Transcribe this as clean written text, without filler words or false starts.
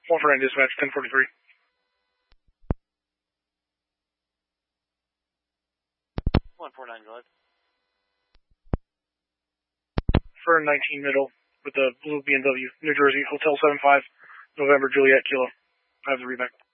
149 dispatch, 1043. Go ahead. For 19 middle with the blue BMW, New Jersey, Hotel 75, November, Juliet, Kilo. I have the reback.